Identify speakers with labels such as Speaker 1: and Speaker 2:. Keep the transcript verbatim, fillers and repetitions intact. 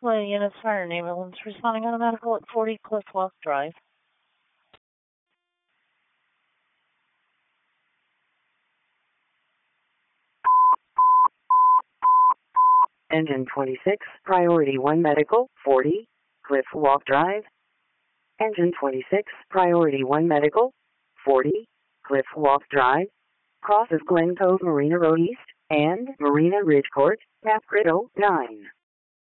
Speaker 1: Lady Unit Siren Ambulance responding on a medical at forty Cliff Walk Drive.
Speaker 2: Engine twenty-six, Priority one Medical, forty, Cliff Walk Drive. Engine twenty-six, Priority one Medical, forty, Cliff Walk Drive. Crosses Glen Cove Marina Road East and Marina Ridge Court, Map Grid oh nine.